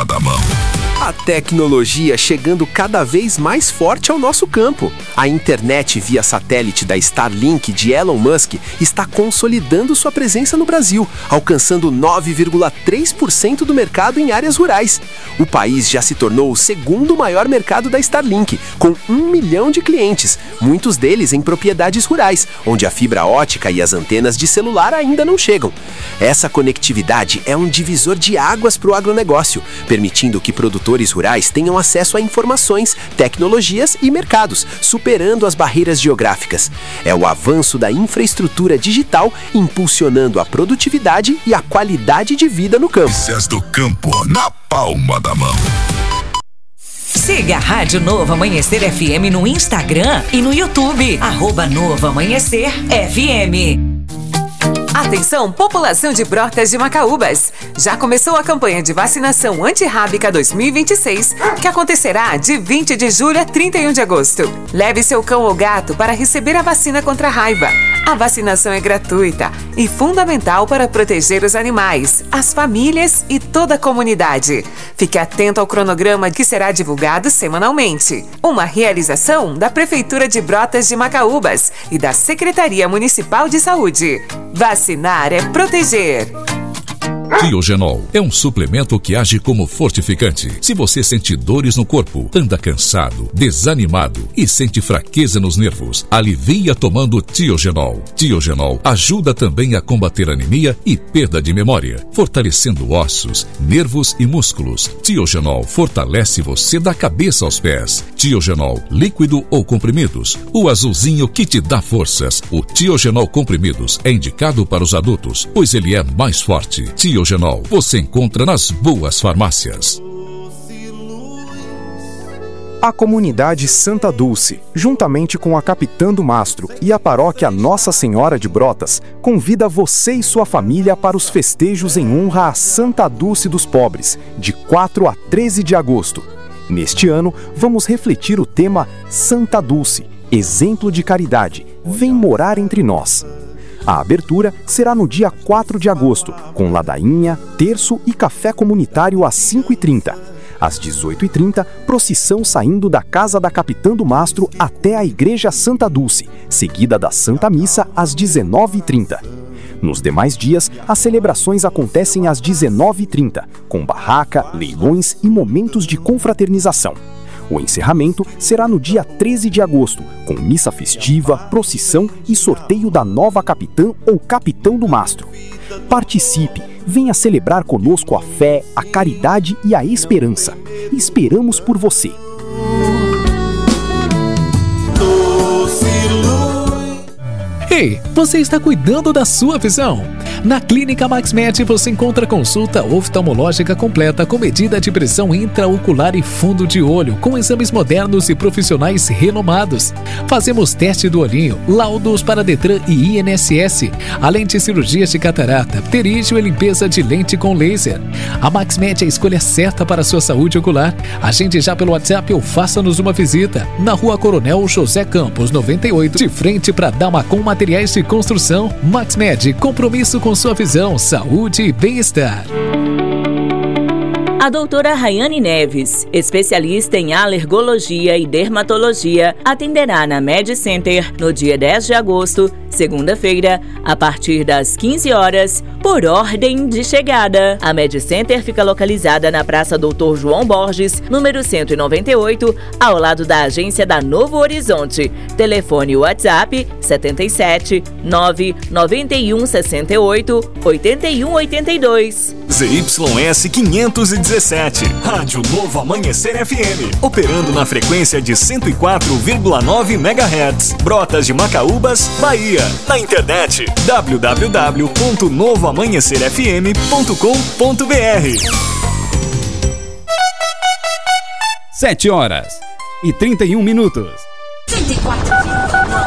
palma da mão. A tecnologia chegando cada vez mais forte ao nosso campo. A internet via satélite da Starlink de Elon Musk está consolidando sua presença no Brasil, alcançando 9,3% do mercado em áreas rurais. O país já se tornou o segundo maior mercado da Starlink, com 1 milhão de clientes, muitos deles em propriedades rurais, onde a fibra ótica e as antenas de celular ainda não chegam. Essa conectividade é um divisor de águas para o agronegócio, permitindo que produtores rurais tenham acesso a informações, tecnologias e mercados, superando as barreiras geográficas. É o avanço da infraestrutura digital impulsionando a produtividade e a qualidade de vida no campo. Notícias do campo na palma da mão. Siga a Rádio Novo Amanhecer FM no Instagram e no YouTube. @Novo Amanhecer FM. Atenção, população de Brotas de Macaúbas! Já começou a campanha de vacinação antirrábica 2026, que acontecerá de 20 de julho a 31 de agosto. Leve seu cão ou gato para receber a vacina contra a raiva. A vacinação é gratuita e fundamental para proteger os animais, as famílias e toda a comunidade. Fique atento ao cronograma que será divulgado semanalmente. Uma realização da Prefeitura de Brotas de Macaúbas e da Secretaria Municipal de Saúde. Vacinar é proteger. Tiogenol é um suplemento que age como fortificante. Se você sente dores no corpo, anda cansado, desanimado e sente fraqueza nos nervos, alivia tomando Tiogenol. Tiogenol ajuda também a combater anemia e perda de memória, fortalecendo ossos, nervos e músculos. Tiogenol fortalece você da cabeça aos pés. Tiogenol, líquido ou comprimidos, o azulzinho que te dá forças. O Tiogenol comprimidos é indicado para os adultos, pois ele é mais forte. Tiogenol você encontra nas boas farmácias. A comunidade Santa Dulce, juntamente com a Capitã do Mastro e a paróquia Nossa Senhora de Brotas, convida você e sua família para os festejos em honra a Santa Dulce dos Pobres, de 4 a 13 de agosto. Neste ano, vamos refletir o tema Santa Dulce, exemplo de caridade, vem morar entre nós. A abertura será no dia 4 de agosto, com ladainha, terço e café comunitário às 5h30. Às 18h30, procissão saindo da Casa da Capitã do Mastro até a Igreja Santa Dulce, seguida da Santa Missa às 19h30. Nos demais dias, as celebrações acontecem às 19h30, com barraca, leilões e momentos de confraternização. O encerramento será no dia 13 de agosto, com missa festiva, procissão e sorteio da nova capitã ou capitão do mastro. Participe, venha celebrar conosco a fé, a caridade e a esperança. Esperamos por você. Ei, você está cuidando da sua visão? Na Clínica MaxMed você encontra consulta oftalmológica completa com medida de pressão intraocular e fundo de olho, com exames modernos e profissionais renomados. Fazemos teste do olhinho, laudos para Detran e INSS, além de cirurgias de catarata, pterígio e limpeza de lente com laser. A MaxMed é a escolha certa para a sua saúde ocular. Agende já pelo WhatsApp ou faça-nos uma visita. Na Rua Coronel José Campos, 98, de frente para Damacom Materiais de Construção. MaxMed, compromisso com sua visão, saúde e bem-estar. A doutora Rayane Neves, especialista em alergologia e dermatologia, atenderá na Med Center no dia 10 de agosto, segunda-feira, a partir das 15 horas, por ordem de chegada. A Med Center fica localizada na Praça Doutor João Borges, número 198, ao lado da agência da Novo Horizonte. Telefone WhatsApp 77 991 68 81 82. ZYS 517, Rádio Novo Amanhecer FM, operando na frequência de 104,9 MHz, Brotas de Macaúbas, Bahia. Na internet www.novoamanhecerfm.com.br. 7h31. 104,9